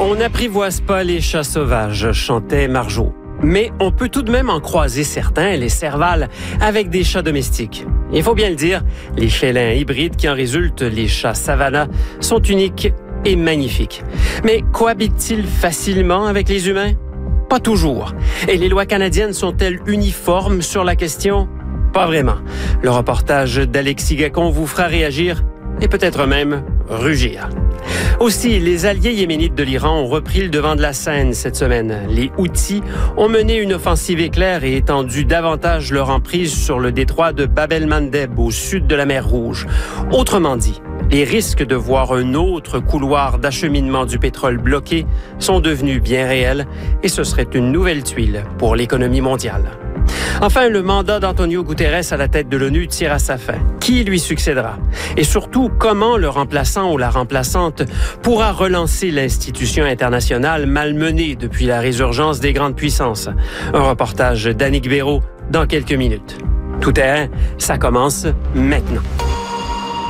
On n'apprivoise pas les chats sauvages, chantait Marjo. Mais on peut tout de même en croiser certains, les servals, avec des chats domestiques. Il faut bien le dire, les félins hybrides qui en résultent, les chats savannah, sont uniques et magnifiques. Mais cohabitent-ils facilement avec les humains? Pas toujours. Et les lois canadiennes sont-elles uniformes sur la question? Pas vraiment. Le reportage d'Alexis Gacon vous fera réagir et peut-être même rugir. Aussi, les alliés yéménites de l'Iran ont repris le devant de la scène cette semaine. Les Houthis ont mené une offensive éclair et étendu davantage leur emprise sur le détroit de Bab el-Mandeb, au sud de la mer Rouge. Autrement dit, les risques de voir un autre couloir d'acheminement du pétrole bloqué sont devenus bien réels et ce serait une nouvelle tuile pour l'économie mondiale. Enfin, le mandat d'Antonio Guterres à la tête de l'ONU tire à sa fin. Qui lui succédera? Et surtout, comment le remplaçant ou la remplaçante pourra relancer l'institution internationale malmenée depuis la résurgence des grandes puissances? Un reportage d'Annick Béraud dans quelques minutes. Tout terrain, ça commence maintenant.